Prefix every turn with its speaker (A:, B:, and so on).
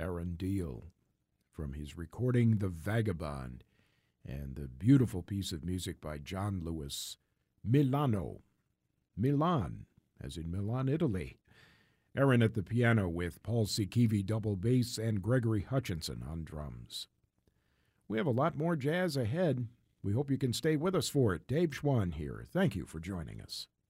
A: Aaron Deal, from his recording The Vagabond, and the beautiful piece of music by John Lewis, Milano. Milan, as in Milan, Italy. Aaron at the piano with Paul Sikivi double bass and Gregory Hutchinson on drums. We have a lot more jazz ahead. We hope you can stay with us for it. Dave Schwann here. Thank you for joining us.